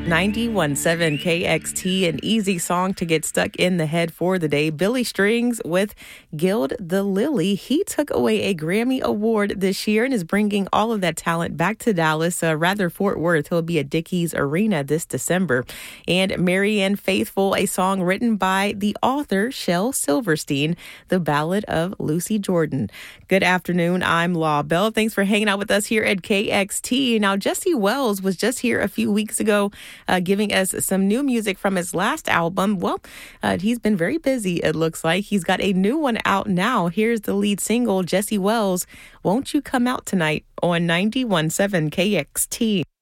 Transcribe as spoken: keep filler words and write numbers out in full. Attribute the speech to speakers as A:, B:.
A: ninety-one point seven K X T, an easy song to get stuck in the head for the day. Billy Strings with Gild the Lily. He took away a Grammy Award this year and is bringing all of that talent back to Dallas, uh, rather Fort Worth. He'll be at Dickies Arena this December. And Marianne Faithfull, a song written by the author Shel Silverstein, The Ballad of Lucy Jordan. Good afternoon. I'm Law Bell. Thanks for hanging out with us here at K X T. Now, Jesse Wells was just here a few weeks ago uh, giving us some new music from his last album. Well, uh, he's been very busy, it looks like. He's got a new one out now. Here's the lead single, Jesse Wells, Won't You Come Out Tonight on ninety-one point seven K X T.